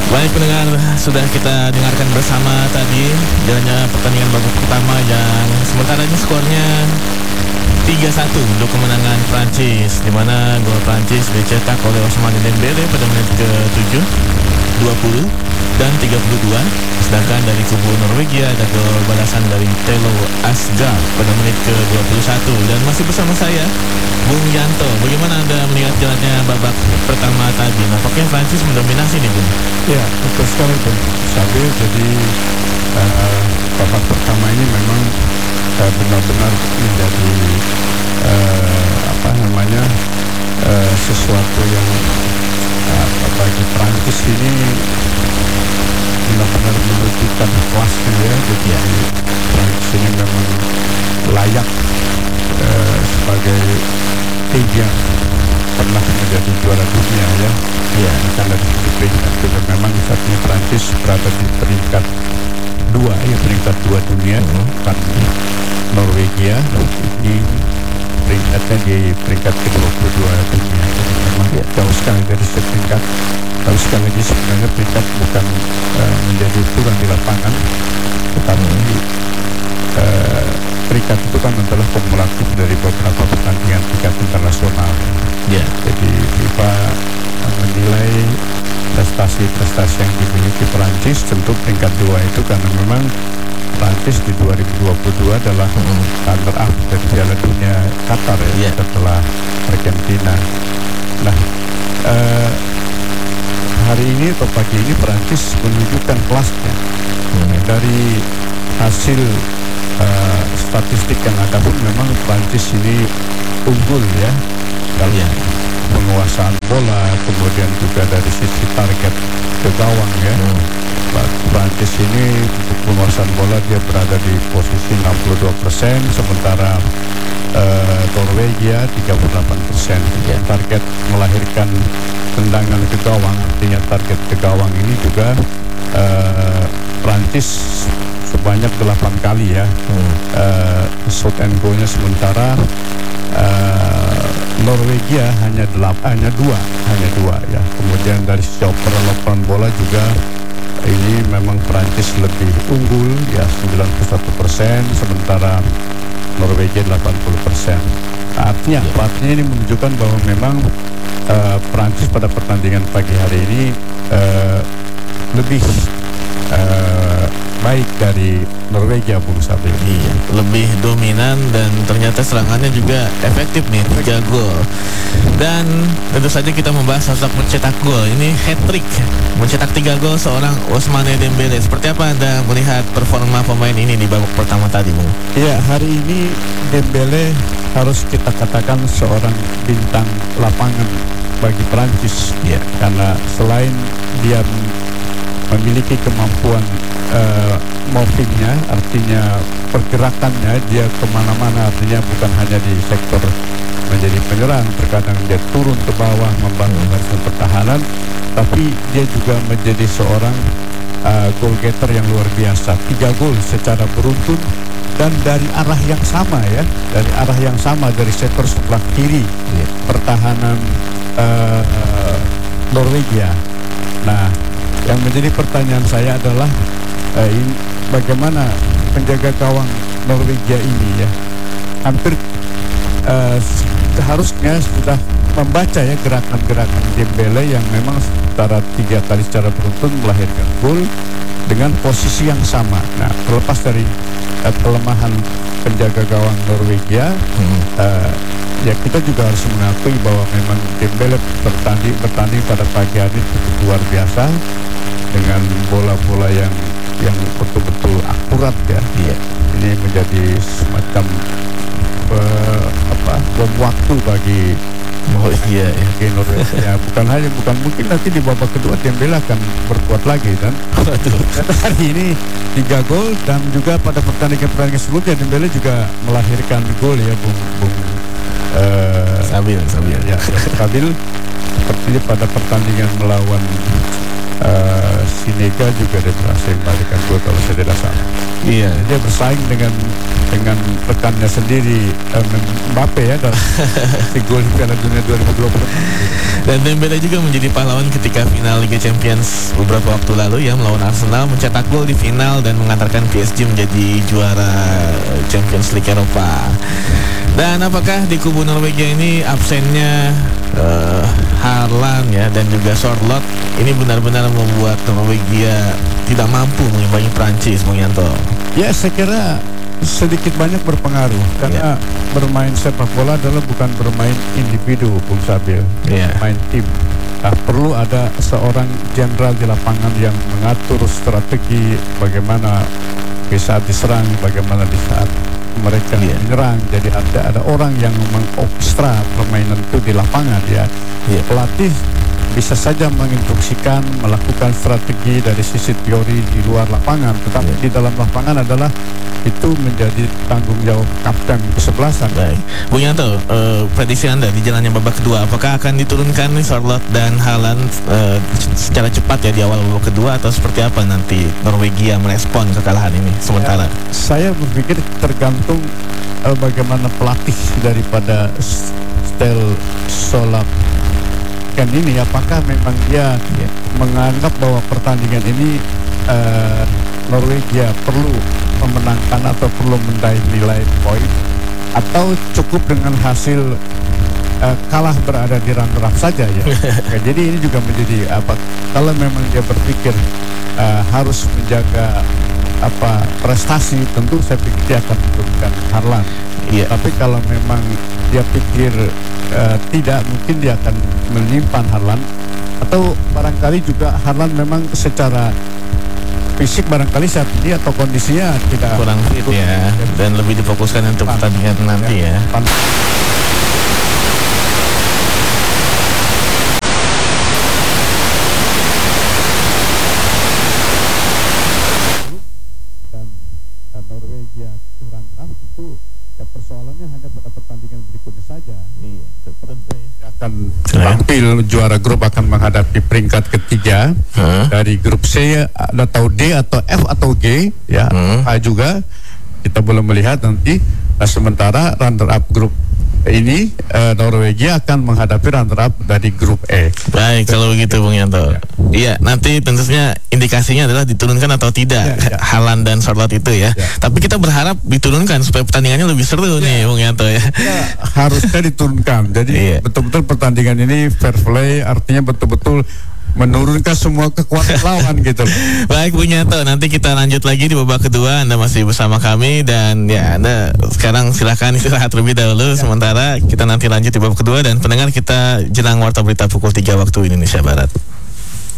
Baik pendengar, sudah kita dengarkan bersama tadi jalannya pertandingan babak pertama yang sementara ini skornya 3-1 untuk kemenangan Prancis, di mana gol Prancis dicetak oleh Ousmane Dembele pada menit ke-7, 20 dan 32. Sedangkan dari kubu Norwegia ada gol balasan dari Telo Asgard pada menit ke-21. Dan masih bersama saya Bung Yanto. Bagaimana Anda melihat jalannya babak pertama tadi? Nampaknya Prancis mendominasi nih Bung. Ya, betul sekali Bung Sabil. Jadi babak pertama ini memang benar-benar menjadi sesuatu yang bagi Prancis ini benar-benar menunjukkan kelasnya ya. Jadi Prancis ini memang layak sebagai tim yang pernah menjadi juara dunia ya. Ya, karena di peringkat juga memang saat ini Prancis berada di peringkat 2 dunia, kan Norwegia ini peringkatnya di peringkat ke-22 dunia. Jadi memang jauh sekali dari setingkat. Tapi sekali lagi sebenarnya peringkat bukan menjadi ukuran di lapangan, tetapi peringkat itu kan adalah kumulatif dari beberapa pertandingan tingkat internasional. Ya. Jadi FIFA menilai prestasi-prestasi yang dimiliki Perancis, tentu peringkat 2 itu karena memang Perancis di 2022 adalah runner-up dari Piala Dunia Qatar ya, setelah Argentina. Nah, hari ini atau pagi ini Perancis menunjukkan kelasnya. Dari hasil statistik yang ada pun memang Perancis ini unggul ya dalam penguasaan bola, kemudian juga dari sisi target ke gawang ya. Perancis ini untuk penguasaan bola dia berada di posisi 62%, sementara Norwegia 38%. Target melahirkan tendangan ke gawang, artinya target ke gawang ini juga Perancis sebanyak 8 kali ya shot and go-nya, sementara Norwegia hanya 2 ya. Kemudian dari sisi operan bola juga ini memang Perancis lebih unggul ya, 91%, sementara Norwegia 80%. Artinya ini menunjukkan bahwa memang Perancis pada pertandingan pagi hari ini lebih baik dari Norwegia, Bung Sabri. Iya, lebih dominan dan ternyata serangannya juga efektif nih, 3 gol. Dan tentu saja kita membahas sosok mencetak gol. Ini hat-trick, mencetak 3 gol seorang Ousmane Dembele. Seperti apa Anda melihat performa pemain ini di babak pertama tadi, Bung? Iya, hari ini Dembele harus kita katakan seorang bintang lapangan bagi Prancis. Ya. Karena selain dia memiliki kemampuan movingnya, artinya pergerakannya dia kemana-mana, artinya bukan hanya di sektor menjadi penyerang, terkadang dia turun ke bawah membantu barisan pertahanan, tapi dia juga menjadi seorang goal getter yang luar biasa. 3 gol secara beruntun dan dari arah yang sama ya, dari sektor sebelah kiri pertahanan Norwegia. Nah, yang menjadi pertanyaan saya adalah bagaimana penjaga gawang Norwegia ini ya, hampir harusnya sudah membaca ya gerakan-gerakan Dembele yang memang secara 3 kali secara beruntun melahirkan gol dengan posisi yang sama. Nah, terlepas dari kelemahan penjaga gawang Norwegia, ya kita juga harus mengakui bahwa memang Dembele bertanding pada pagi hari cukup luar biasa dengan bola-bola yang betul-betul akurat ya. Ini menjadi semacam bom waktu bagi Norwegia. Bukan mungkin nanti di babak kedua Dembele akan berkuat lagi kan. Hari ini 3 gol, dan juga pada pertandingan sebelumnya Dembele juga melahirkan gol ya, Bung Sabil. Ya, Sabil. Sepertinya pada pertandingan melawan Senegal juga dia berhasil melahirkan gol kalau saya tidak salah. Iya. Dia bersaing dengan rekannya sendiri, Mbappe ya, dalam si gol Piala Dunia 2020. Dan Dembele juga menjadi pahlawan ketika final Liga Champions beberapa waktu lalu ya, melawan Arsenal, mencetak gol di final dan mengantarkan PSG menjadi juara Champions League Eropa. Dan apakah di kubu Norwegia ini absennya Haaland ya dan juga Sorloth ini benar-benar membuat Norwegia tidak mampu mengimbangi Prancis, Bung Yanto? Ya, saya kira sedikit banyak berpengaruh karena bermain sepak bola adalah bukan bermain individu, Bung Sabil, main tim. Perlu ada seorang jenderal di lapangan yang mengatur strategi bagaimana di saat diserang, bagaimana di saat mereka menyerang. Jadi ada orang yang mengorkestra permainan itu di lapangan ya. Pelatih bisa saja menginstruksikan, melakukan strategi dari sisi teori di luar lapangan, tetapi di dalam lapangan adalah itu menjadi tanggung jawab kapten kesebelasan. Baik, Bung Yanto, prediksi Anda di jalannya babak kedua, apakah akan diturunkan nih Sorloth dan Haaland secara cepat ya di awal babak kedua, atau seperti apa nanti Norwegia merespon kekalahan ini sementara? Saya berpikir tergantung bagaimana pelatih daripada Ståle Solbakken ini, apakah memang dia menganggap bahwa pertandingan ini Norwegia perlu memenangkan atau perlu meraih nilai poin, atau cukup dengan hasil kalah berada di runner-up saja ya. Jadi ini juga menjadi apa, kalau memang dia berpikir harus menjaga prestasi, tentu saya pikir dia akan menurunkan Haaland. Tapi kalau memang dia pikir tidak, mungkin dia akan menyimpan Haaland, atau barangkali juga Haaland memang secara fisik barangkali saat ini atau kondisinya tidak kurang fit ya, dan lebih difokuskan untuk pertandingan nanti ya. Dan Norwegia runner-up tentu ya, persoalannya hanya pada pertandingan berikutnya saja. Akan tampil juara grup akan menghadapi peringkat ketiga dari grup C atau D atau F atau G ya, A juga kita belum melihat nanti. Sementara runner up grup ini Norwegia akan menghadapi runner up dari grup E. Baik, kalau begitu Bung Yanto. Iya, nanti tentunya indikasinya adalah diturunkan atau tidak Haaland dan Sorloth itu ya. Tapi kita berharap diturunkan supaya pertandingannya lebih seru nih Bung Yanto ya. Harusnya diturunkan. Jadi betul-betul pertandingan ini fair play, artinya betul-betul menurunkan semua kekuatan lawan gitu. Baik Bung Yanto, nanti kita lanjut lagi di babak kedua. Anda masih bersama kami dan ya Anda sekarang silakan istirahat terlebih dahulu. Sementara kita nanti lanjut di babak kedua, dan pendengar kita jelang warta berita pukul 3 waktu Indonesia Barat.